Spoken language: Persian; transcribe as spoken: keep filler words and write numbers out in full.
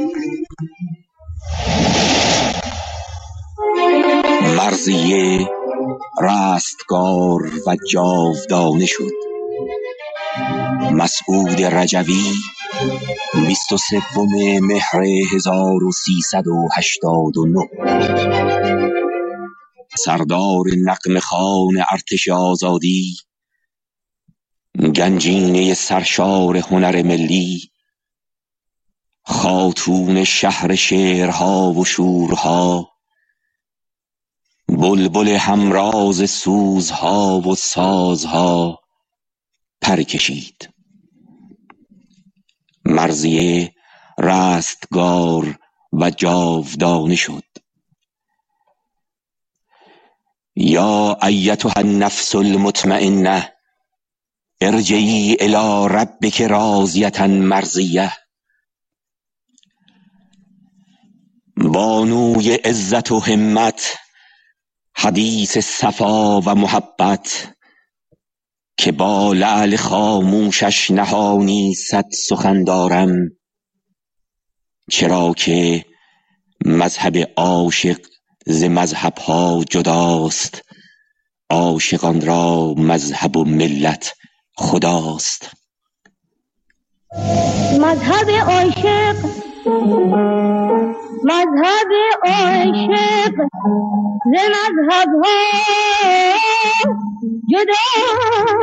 مرضیه رستگار و جاودانه شد. مسعود رجوی بیست و سوم مهر هزار و سیصد و هشتاد و نه، سردار نغمه خوان ارتش آزادی، گنجینه سرشار هنر ملی، خاتون شهر شعرها و شورها، بلبل همراز سوزها و سازها پر کشید. مرضیه رستگار و جاودانه شد. یا ایتها النفس المطمئنه ارجعی الی ربک راضیة مرضیه. بانوی عزت و همت، حدیث صفا و محبت، که با لعل خاموشش نهانی صد سخن دارم، چرا که مذهب عاشق ز مذهبها جداست، عاشقان را مذهب و ملت خداست. مذهب عاشق مذهب عاشق ز مذهبها جدا